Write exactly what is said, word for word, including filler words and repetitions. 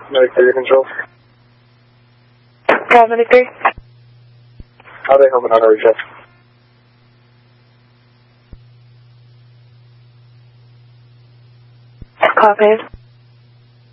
Medic control. Call Medic three. How they helping out our reach? Call Pave.